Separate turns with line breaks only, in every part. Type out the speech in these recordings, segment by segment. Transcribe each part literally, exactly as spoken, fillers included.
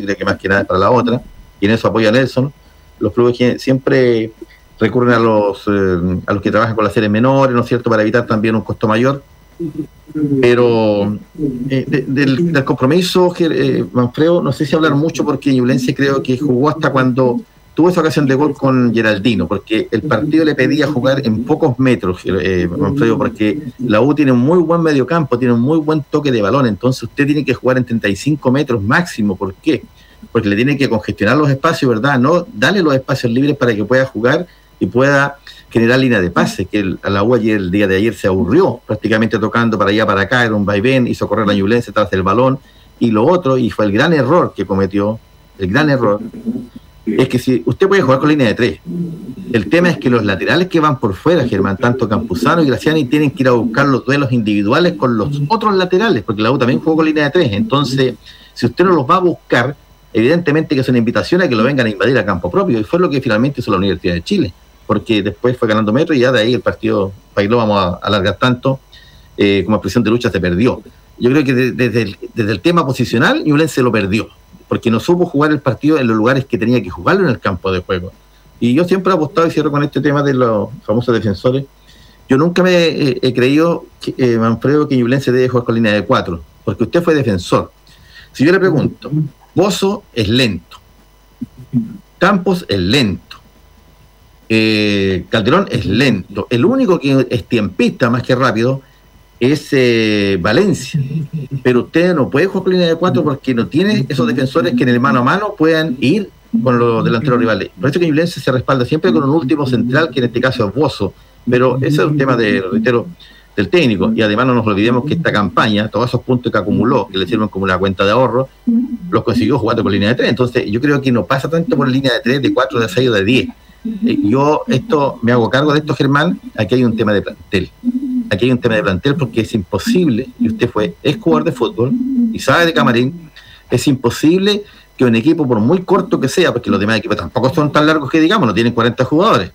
creo que más que nada es para la otra, y en eso apoya a Nelson. Los clubes que siempre recurren a los eh, a los que trabajan con las series menores, ¿no es cierto?, para evitar también un costo mayor. Pero eh, de, del, del compromiso, eh, Manfredo, no sé si hablar mucho, porque Ñublense creo que jugó hasta cuando tuvo esa ocasión de gol con Geraldino, porque el partido le pedía jugar en pocos metros, eh, Manfredo, porque la U tiene un muy buen mediocampo, tiene un muy buen toque de balón, entonces usted tiene que jugar en treinta y cinco metros máximo. ¿Por qué? Porque le tiene que congestionar los espacios, ¿verdad? No, darle los espacios libres para que pueda jugar y pueda generar línea de pase, que el, a la U ayer, el día de ayer se aburrió prácticamente tocando para allá, para acá, era un vaivén, hizo correr la Ñublense tras el balón. Y lo otro, y fue el gran error que cometió, el gran error, es que si usted puede jugar con línea de tres, el tema es que los laterales que van por fuera, Germán, tanto Campuzano y Graciani, tienen que ir a buscar los duelos individuales con los otros laterales, porque la U también jugó con línea de tres. Entonces, si usted no los va a buscar, evidentemente que es una invitación a que lo vengan a invadir a campo propio, y fue lo que finalmente hizo la Universidad de Chile, porque después fue ganando metros y ya de ahí el partido, ahí lo vamos a alargar tanto, eh, como expresión de lucha se perdió. Yo creo que de, desde, el, desde el tema posicional, Ñublense lo perdió, porque no supo jugar el partido en los lugares que tenía que jugarlo en el campo de juego. Y yo siempre he apostado, y cierro con este tema de los famosos defensores, yo nunca me eh, he creído, que, eh, Manfredo, que Ñublense debe jugar con línea de cuatro, porque usted fue defensor. Si yo le pregunto, Bozzo es lento, Campos es lento, eh, Calderón es lento, el único que es tiempista más que rápido es eh, Valencia, pero usted no puede jugar con línea de cuatro porque no tiene esos defensores que en el mano a mano puedan ir con los delanteros rivales. Por eso que Ñublense se respalda siempre con un último central, que en este caso es Bozzo, pero ese es un tema de, reitero, del técnico. Y además no nos olvidemos que esta campaña, todos esos puntos que acumuló, que le sirven como una cuenta de ahorro, los consiguió jugando con línea de tres. Entonces yo creo que no pasa tanto por línea de tres, de cuatro, de seis o de diez. Eh, yo esto me hago cargo de esto, Germán. Aquí hay un tema de plantel. Aquí hay un tema de plantel porque es imposible, y usted fue ex jugador de fútbol y sabe de camarín, es imposible que un equipo, por muy corto que sea, porque los demás equipos tampoco son tan largos que digamos, no tienen cuarenta jugadores,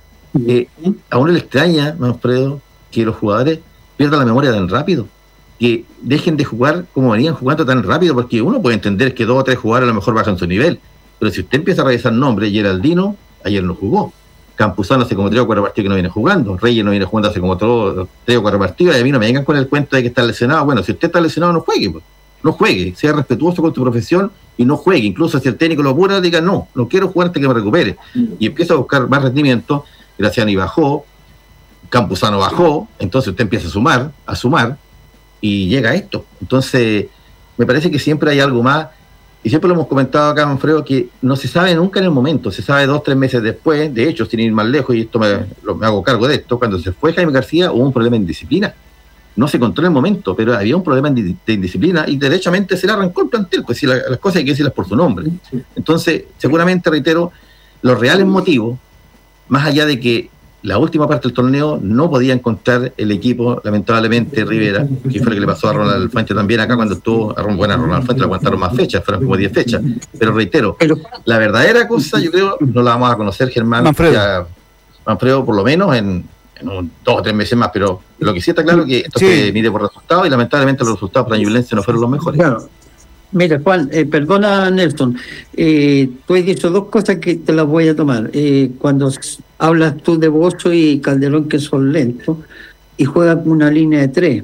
eh, a uno le extraña, Manfredo, que los jugadores pierdan la memoria tan rápido, que dejen de jugar como venían jugando tan rápido, porque uno puede entender que dos o tres jugadores a lo mejor bajan su nivel, pero si usted empieza a revisar nombres, Geraldino ayer no jugó, Campuzano hace como tres o cuatro partidos que no viene jugando, Reyes no viene jugando hace como tres o cuatro partidos, y a mí no me vengan con el cuento de que está lesionado. Bueno, si usted está lesionado, no juegue, pues. No juegue, sea respetuoso con tu profesión y no juegue. Incluso si el técnico lo apura, diga, no, no quiero jugar hasta que me recupere. Y empieza a buscar más rendimiento. Graciani bajó, Campuzano bajó, entonces usted empieza a sumar, a sumar, y llega a esto. Entonces, me parece que siempre hay algo más. Y siempre lo hemos comentado acá, Manfredo, que no se sabe nunca en el momento, se sabe dos, tres meses después. De hecho, sin ir más lejos, y esto me, lo, me hago cargo de esto, cuando se fue Jaime García hubo un problema en disciplina. No se encontró en el momento, pero había un problema de, de indisciplina y derechamente se le arrancó el plantel, pues si la, las cosas hay que decirlas por su nombre. Entonces, seguramente, reitero, los reales motivos, más allá de que la última parte del torneo no podía encontrar el equipo, lamentablemente, Rivera, que fue lo que le pasó a Ronald Fuente también acá cuando estuvo, a, bueno, a Ronald Fuente le aguantaron más fechas, fueron como diez fechas, pero reitero, la verdadera cosa, yo creo, no la vamos a conocer, Germán,
Manfredo,
ya, Manfredo por lo menos en, en un, dos o tres meses más, pero lo que sí está claro es que esto
sí.
se mide por resultados, y lamentablemente los resultados para Ñublense no fueron los mejores.
Claro. Mira, Juan, eh, perdona, Nelson, eh, tú has dicho dos cosas que te las voy a tomar. Eh, cuando hablas tú de Bozzo y Calderón, que son lentos, y juegan con una línea de tres.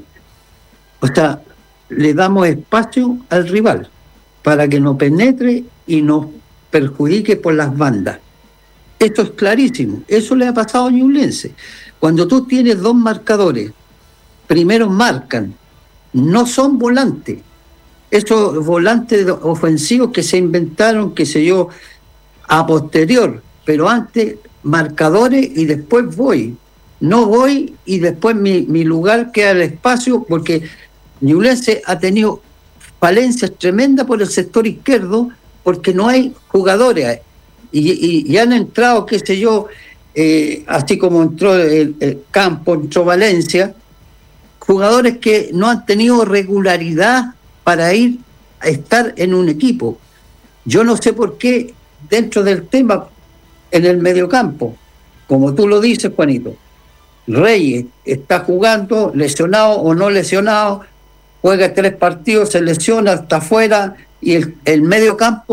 O sea, le damos espacio al rival para que no penetre y nos perjudique por las bandas. Esto es clarísimo. Eso le ha pasado a Ñublense. Cuando tú tienes dos marcadores, primero marcan, no son volantes. Esos volantes ofensivos que se inventaron, qué sé yo, a posterior, pero antes marcadores y después voy. No voy y después mi, mi lugar queda el espacio, porque Ñublense ha tenido falencias tremendas por el sector izquierdo porque no hay jugadores. Y, y, y han entrado, qué sé yo, eh, así como entró el, el Campo, entró Valencia, jugadores que no han tenido regularidad para ir a estar en un equipo. Yo no sé por qué dentro del tema en el mediocampo, como tú lo dices, Juanito, Reyes está jugando lesionado o no lesionado, juega tres partidos, se lesiona, está afuera, y el, el mediocampo